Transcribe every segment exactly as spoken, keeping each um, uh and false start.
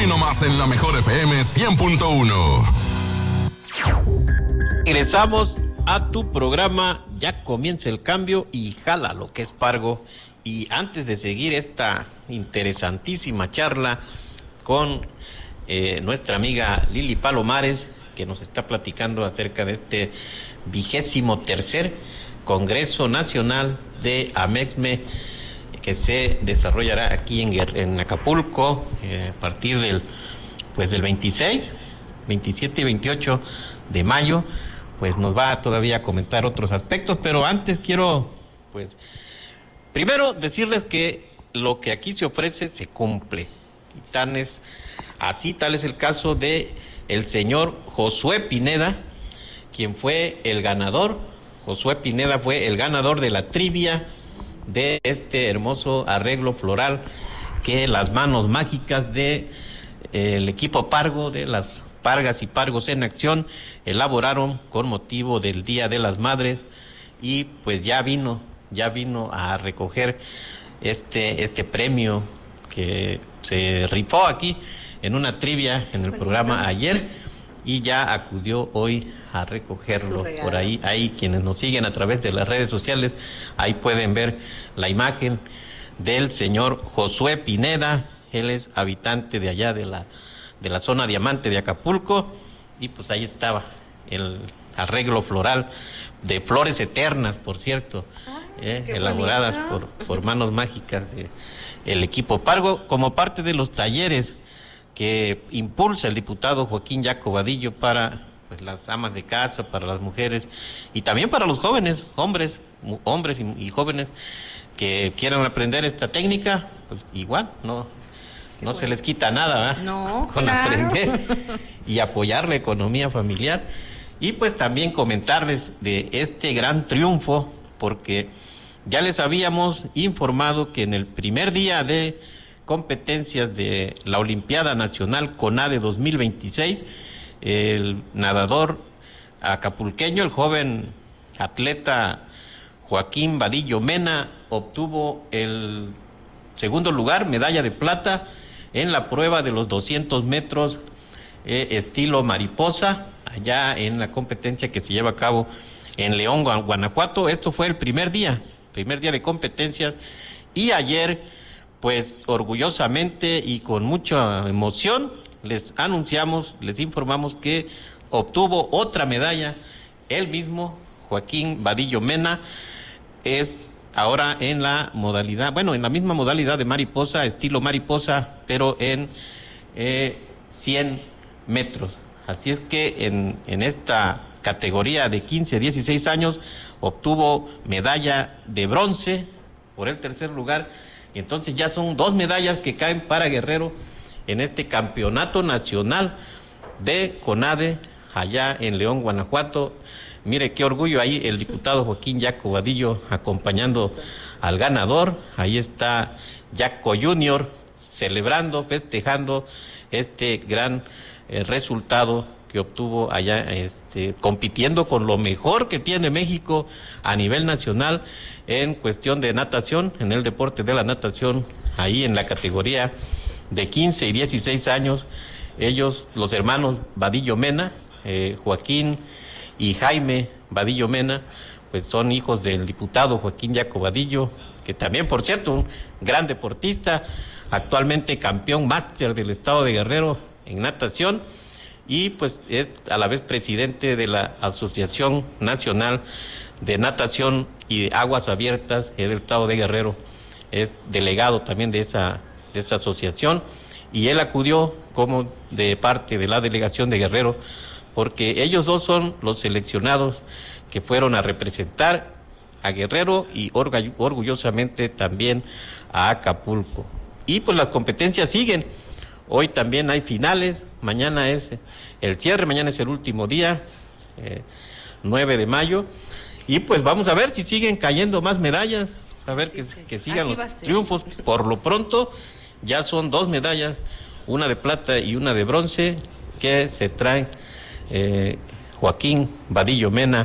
Aquí nomás en la mejor F M cien punto uno. Regresamos a tu programa, ya comienza el cambio y jala lo que es Pargo. Y antes de seguir esta interesantísima charla con eh, nuestra amiga Lili Palomares, que nos está platicando acerca de este vigésimo tercer Congreso Nacional de Amexme, que se desarrollará aquí en, en Acapulco eh, a partir del, pues del veintiséis, veintisiete y veintiocho de mayo. Pues nos va todavía a comentar otros aspectos, pero antes quiero, pues, primero decirles que lo que aquí se ofrece se cumple. Y tan es, así tal es el caso de el señor Josué Pineda, quien fue el ganador. Josué Pineda fue el ganador de la trivia de este hermoso arreglo floral que las manos mágicas de eh, el equipo Pargo, de las Pargas y Pargos en Acción, elaboraron con motivo del Día de las Madres, y pues ya vino, ya vino a recoger este, este premio que se rifó aquí en una trivia en el programa ayer, y ya acudió hoy a recogerlo. Por ahí, ahí quienes nos siguen a través de las redes sociales, ahí pueden ver la imagen del señor Josué Pineda. Él es habitante de allá de la de la zona Diamante de Acapulco, y pues ahí estaba el arreglo floral de flores eternas, por cierto, ah, eh, elaboradas por, por manos mágicas de el equipo Pargo, como parte de los talleres que impulsa el diputado Joaquín Yaco Vadillo para pues las amas de casa, para las mujeres y también para los jóvenes, hombres, hombres y, y jóvenes que quieran aprender esta técnica. Pues igual, no No bueno. se les quita nada, ¿verdad? No, con claro. aprender y apoyar la economía familiar. Y pues también comentarles de este gran triunfo, porque ya les habíamos informado que en el primer día de competencias de la Olimpiada Nacional CONADE dos mil veintiséis, el nadador acapulqueño, el joven atleta Joaquín Vadillo Mena, obtuvo el segundo lugar, medalla de plata, en la prueba de los doscientos metros eh, estilo mariposa, allá en la competencia que se lleva a cabo en León, Guanajuato. Esto fue el primer día, primer día de competencias, y ayer, pues orgullosamente y con mucha emoción, les anunciamos, les informamos que obtuvo otra medalla, él mismo, Joaquín Vadillo Mena, es ahora en la modalidad, bueno, en la misma modalidad de mariposa, estilo mariposa, pero en eh, cien metros. Así es que en, en esta categoría de quince a dieciséis años obtuvo medalla de bronce por el tercer lugar, y entonces ya son dos medallas que caen para Guerrero en este campeonato nacional de CONADE allá en León, Guanajuato. Mire qué orgullo ahí el diputado Joaquín Yaco Vadillo acompañando al ganador. Ahí está Yaco Junior celebrando, festejando este gran eh, resultado que obtuvo allá, este, compitiendo con lo mejor que tiene México a nivel nacional en cuestión de natación, en el deporte de la natación, ahí en la categoría de quince y dieciséis años. Ellos, los hermanos Vadillo Mena, eh, Joaquín y Jaime Vadillo Mena, pues son hijos del diputado Joaquín Yaco Vadillo, que también, por cierto, un gran deportista, actualmente campeón máster del estado de Guerrero en natación, y pues es a la vez presidente de la Asociación Nacional de Natación y de Aguas Abiertas del estado de Guerrero, es delegado también de esa, de esa asociación, y él acudió como de parte de la delegación de Guerrero, porque ellos dos son los seleccionados que fueron a representar a Guerrero y orgullosamente también a Acapulco. Y pues las competencias siguen. Hoy también hay finales, mañana es el cierre, mañana es el último día, eh, nueve de mayo, y pues vamos a ver si siguen cayendo más medallas, a ver sí, que, sí. que sigan Así los triunfos. Por lo pronto ya son dos medallas, una de plata y una de bronce, que se traen eh, Joaquín Vadillo Mena,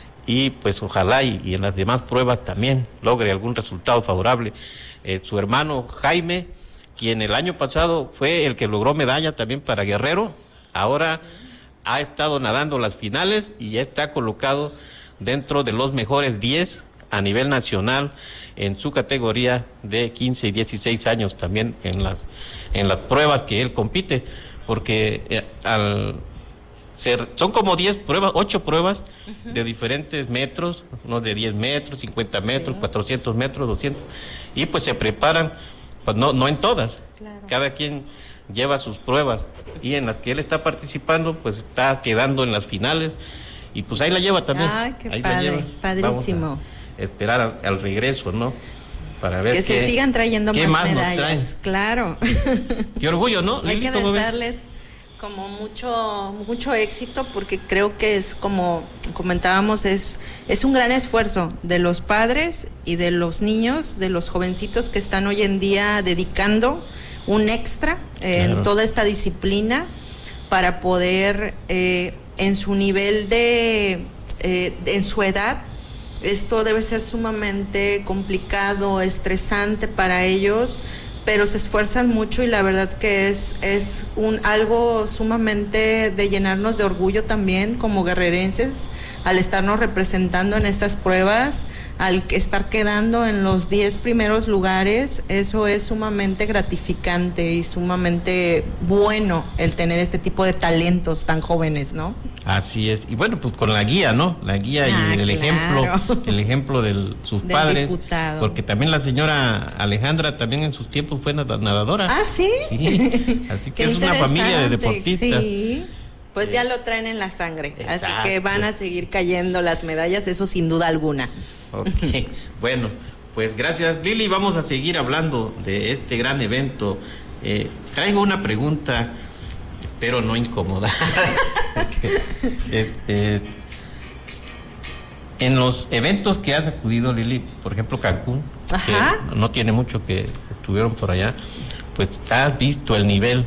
y pues ojalá y, y en las demás pruebas también logre algún resultado favorable. Eh, su hermano Jaime, quien el año pasado fue el que logró medalla también para Guerrero, ahora ha estado nadando las finales y ya está colocado dentro de los mejores diez a nivel nacional en su categoría de quince y dieciséis años, también en las en las pruebas que él compite, porque eh, al ser, son como diez pruebas, ocho pruebas uh-huh. de diferentes metros, uno de diez metros, cincuenta metros, sí. cuatrocientos metros, doscientos, y pues se preparan, pues no, no en todas, claro. Cada quien lleva sus pruebas, y en las que él está participando, pues está quedando en las finales, y pues ahí la lleva también. Ay, qué ahí padre, la lleva. Padrísimo. Vamos a esperar al, al regreso, ¿no? Para ver que qué, se sigan trayendo más, más medallas, claro. Qué orgullo, ¿no? Hay que desearles como mucho mucho éxito, porque creo que es, como comentábamos, es es un gran esfuerzo de los padres y de los niños, de los jovencitos que están hoy en día dedicando un extra eh, claro. en toda esta disciplina para poder eh, en su nivel de eh, en su edad. Esto debe ser sumamente complicado, estresante para ellos, pero se esfuerzan mucho y la verdad que es, es un, algo sumamente de llenarnos de orgullo también como guerrerenses, al estarnos representando en estas pruebas, al estar quedando en los diez primeros lugares. Eso es sumamente gratificante y sumamente bueno el tener este tipo de talentos tan jóvenes, ¿no? Así es, y bueno, pues con la guía, ¿no? La guía ah, y el claro. ejemplo, el ejemplo de sus Del padres, diputado. Porque también la señora Alejandra también en sus tiempos fue nadadora. Ah, ¿sí? Sí, así que es una familia de deportistas. Sí, pues ya lo traen en la sangre, exacto. Así que van a seguir cayendo las medallas, eso sin duda alguna. Ok, bueno, pues gracias Lili, vamos a seguir hablando de este gran evento. Eh, traigo una pregunta, espero no incomodar. este, en los eventos que has acudido, Lili, por ejemplo Cancún, Ajá. que no tiene mucho que estuvieron por allá, pues has visto el nivel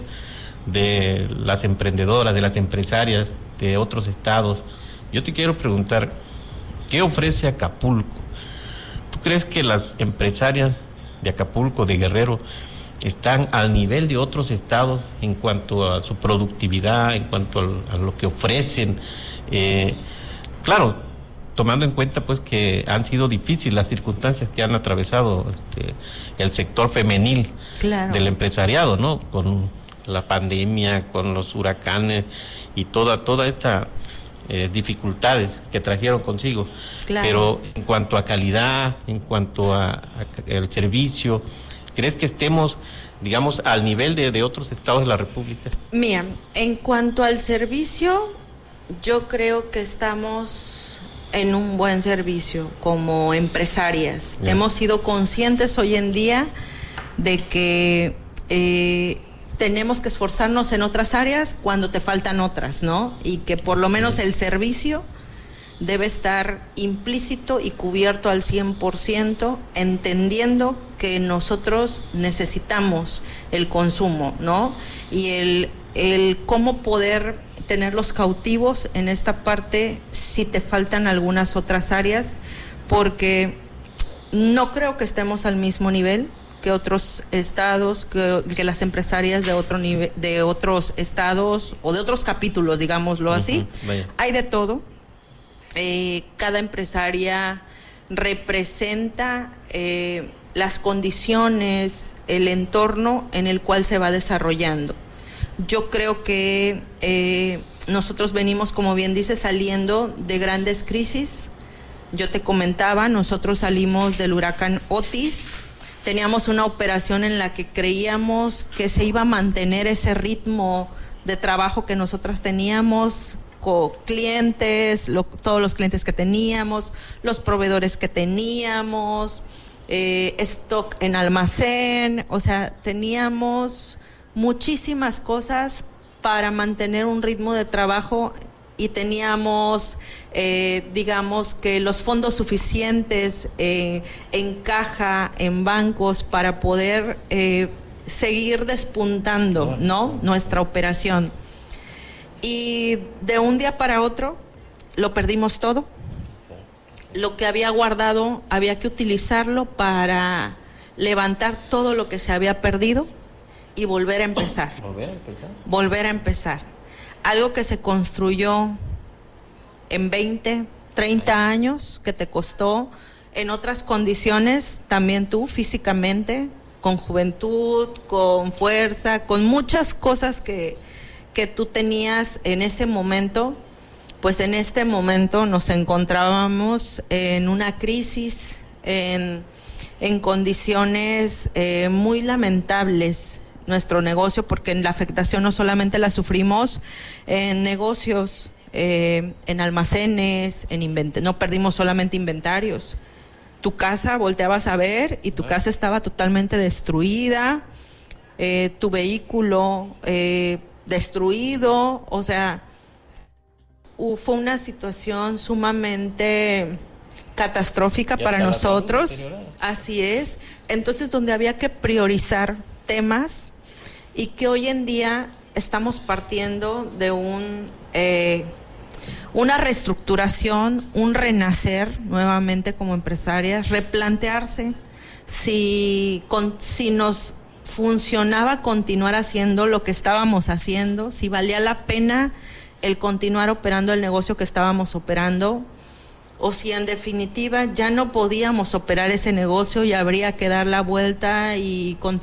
de las emprendedoras, de las empresarias de otros estados. Yo te quiero preguntar, ¿qué ofrece Acapulco? ¿Tú crees que las empresarias de Acapulco, de Guerrero, están al nivel de otros estados en cuanto a su productividad, en cuanto a, a lo que ofrecen? Eh, claro, tomando en cuenta pues que han sido difíciles las circunstancias que han atravesado este, el sector femenil claro. del empresariado, ¿no? Con la pandemia, con los huracanes y toda toda esta eh, dificultades que trajeron consigo. Claro. Pero en cuanto a calidad, en cuanto a, a el servicio, ¿crees que estemos, digamos, al nivel de, de otros estados de la República? Mira, en cuanto al servicio, yo creo que estamos en un buen servicio como empresarias. Bien. Hemos sido conscientes hoy en día de que eh, tenemos que esforzarnos en otras áreas cuando te faltan otras, ¿no? Y que por lo menos el servicio debe estar implícito y cubierto al cien por ciento, entendiendo que nosotros necesitamos el consumo, ¿no? Y el, el cómo poder tenerlos cautivos en esta parte si te faltan algunas otras áreas, porque no creo que estemos al mismo nivel que otros estados, que, que las empresarias de otro nivel, de otros estados o de otros capítulos, digámoslo así. Uh-huh, hay de todo. Eh, cada empresaria representa eh, las condiciones, el entorno en el cual se va desarrollando. Yo creo que eh, nosotros venimos, como bien dice, saliendo de grandes crisis. Yo te comentaba, nosotros salimos del huracán Otis. Teníamos una operación en la que creíamos que se iba a mantener ese ritmo de trabajo que nosotras teníamos, con clientes, lo, todos los clientes que teníamos, los proveedores que teníamos, eh, stock en almacén, o sea, teníamos muchísimas cosas para mantener un ritmo de trabajo y teníamos, eh, digamos que los fondos suficientes eh, en caja, en bancos, para poder eh, seguir despuntando, ¿no?, nuestra operación. Y de un día para otro lo perdimos todo. Lo que había guardado había que utilizarlo para levantar todo lo que se había perdido. y volver a empezar. Volver a empezar. Volver a empezar. Algo que se construyó en veinte, treinta años, que te costó en otras condiciones, también tú físicamente, con juventud, con fuerza, con muchas cosas que, que tú tenías en ese momento, pues en este momento nos encontrábamos en una crisis, en, en condiciones eh, muy lamentables. Nuestro negocio, porque la afectación no solamente la sufrimos en negocios, eh, en almacenes, en invent- no perdimos solamente inventarios. Tu casa volteabas a ver y tu casa estaba totalmente destruida, eh, tu vehículo eh, destruido, o sea, uh, fue una situación sumamente catastrófica para nosotros. Así es. Entonces, donde había que priorizar temas y que hoy en día estamos partiendo de un eh, una reestructuración, un renacer nuevamente como empresarias, replantearse si, con, si nos funcionaba continuar haciendo lo que estábamos haciendo, si valía la pena el continuar operando el negocio que estábamos operando, o si en definitiva ya no podíamos operar ese negocio y habría que dar la vuelta y